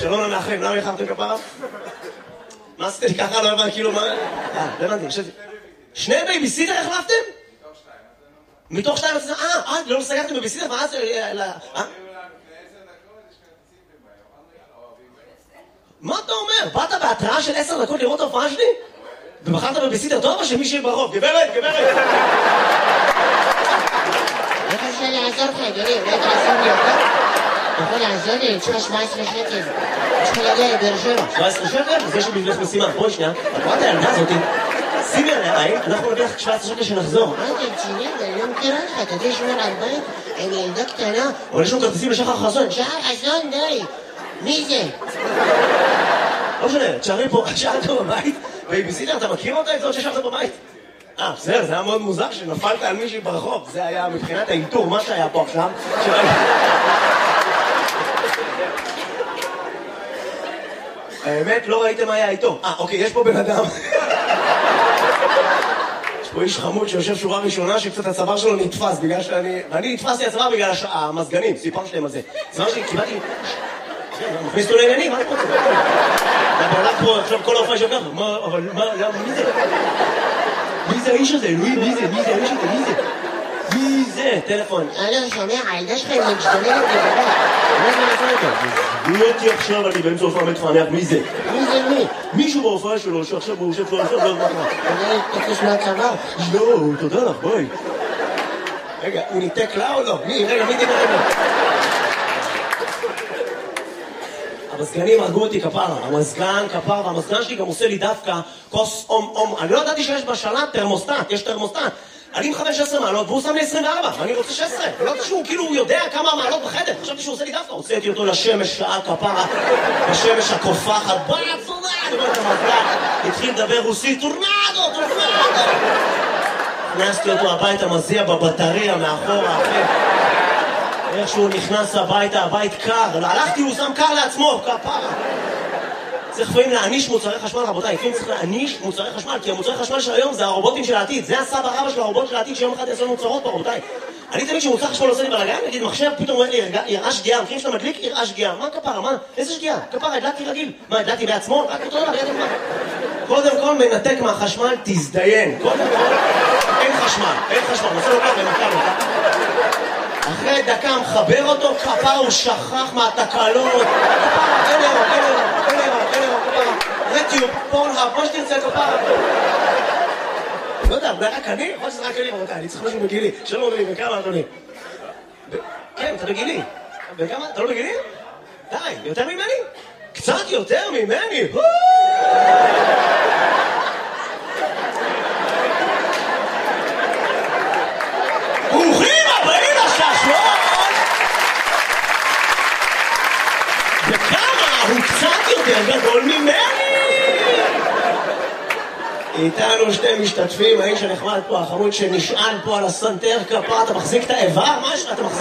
שלום למאחרים, למה יחרתם כפרה? מה עשיתי ככה? לא הבנתי, כאילו מה... לא הבנתי, חשבתי... שני בייביסיטר החלפתם? מתוך שתיים? לא סגרתם בייביסיטר? מה זה... מה אתה אומר? באת בהתראה של 10 דקות לראות ההופעה שלי? ובחרת בבייביסיטר טוב או שמישהי ברחוב? גברת! איך אפשר לעזור לך, אדוני? אולי תעזור לי אותה? אתה יכול לעזור לי? יש לך 17 שקל. יש לך להגיע לבאר שבע. 17 שקל? זה שבבלך משימה. בואי שנייה, את רואה את הילדה הזאתי? שימי עליה עין, אנחנו נביא לך 17 שקל שנחזור. אתה רציני? אני לא מכירה לך. אתה יודע לשמור על בית? אני ילדה קטנה. אבל יש לנו כרטיסים לשחר חסון. שחר חסון, די. מי זה? לא משנה, תשארי פה, שאלת בבית, בייביסיטר, אתה מכיר אותה? את זאת ששארת בבית? בסדר, זה היה מאוד מוזר שנפלת על מישהי ברחוב. זה היה מבחינת האיתור, מה שהיה פה עכשיו. האמת, לא ראיתם מה היה איתו. אוקיי, יש פה בן אדם. יש פה איש חמוד שיושב שורה ראשונה שקצת הצוואר שלו נתפס בגלל אני נתפסתי הצוואר בגלל המזגנים, סיפרתי להם על זה. הצוואר שלי, קיבלתי... מכניס אותו לעניינים, מה אני רוצה? אתה בעלך פה, עכשיו כל ההופעה שלך, אבל מי זה? מי זה האיש הזה? אלוהים, מי זה? מי זה האיש הזה? מי זה? מי זה? טלפון. לא שומע, הילדה שלך היא משתוללת לבדה. מי אותי עכשיו, אני באמצע הופעה מתפענח, מי זה? מי זה מי? מישהו בהופעה שלו שעכשיו הוא יושב פה, אולי תקוש מהצבא. לא, תודה לך, בואי. רגע, הוא ניתק לה או לא? רגע, מי דיבר לה? המזגנים הרגו אותי כפרה, המזגן כפרה, והמזגן שלי גם עושה לי דווקא כוס אום. אני לא ידעתי שיש בשלט תרמוסטט, יש תרמוסטט. אני מכוון 16 מעלות והוא שם לי 24, ואני רוצה 16. לא יודעת שהוא כאילו הוא יודע כמה מעלות בחדר, חשבתי שהוא עושה לי דווקא. הוצאתי אותו לשמש שעה כפרה, בשמש הקופחת, בצורה, אני רואה את המזגן, התחיל לדבר רוסית, טורנדו. הכנסתי אותו הביתה, מזיע בבטריה מאחורה, אחי. איך שהוא נכנס הביתה, הבית קר, הלכתי, הוא שם קר לעצמו, כפרה. צריך לפעמים להעניש מוצרי חשמל, רבותיי, לפעמים צריך להעניש מוצרי חשמל, כי המוצרי חשמל של היום זה הרובוטים של העתיד, זה הסבא רבא של הרובוט של העתיד שיום אחד יעשו לנו צרות פה, רבותיי. אני תמיד שמוצר חשמל עושה לי בלגן, נגיד מחשב, פתאום אומר לי, יראה שגיאה, מכירים שאתה מדליק, יראה שגיאה. מה כפרה? מה? איזה שגיאה? כפרה, הדלקתי רגיל. מה, הדלקתי בעצמו? רק אותו דבר, ידע מה? קודם כל מנתק מהחשמל, תזדיין. קודם כל, אין חשמל, נעשה לו ככה, נתקע. אחרי דקה מחבר אותו, כפרה הוא שכח מהתקלות. כפרה, אין אירו, כפרה. רטיוב, פורנהאב, מה שתרצה, כפרה. לא יודע, אולי רק אני? יכול שזה רק אני, רבותיי, אני צריך משהו בגילי. שלום אדוני, בכמה אדוני? כן, אתה בגילי. בכמה? אתה לא בגילי? די, יותר ממני? קצת יותר ממני? ברוכים הבאים לששלון! וכמה הוא קצת יותר גדול ממני! איתנו שתי משתתפים, האיש הנחמד פה, החמוד שנשען פה על הסנטר כפה, אתה מחזיק את האיבר? מה אתה מחזיק?